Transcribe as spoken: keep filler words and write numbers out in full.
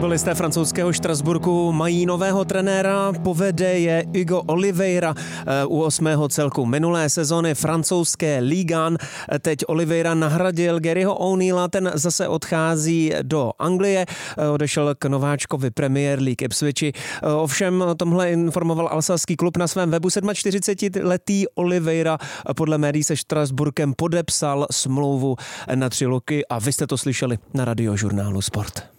Fotbalisté francouzského Štrasburku mají nového trenéra, povede je Hugo Oliveira u osmého celku minulé sezony francouzské Ligue jedna. Teď Oliveira nahradil Garyho O'Neilla, ten zase odchází do Anglie, odešel k nováčkovi Premier League Ipswichi. Ovšem o tomhle informoval alsaský klub na svém webu. čtyřicetisedmiletý Oliveira podle médií se Štrasburkem podepsal smlouvu na tři roky a vy jste to slyšeli na Radiožurnálu Sport.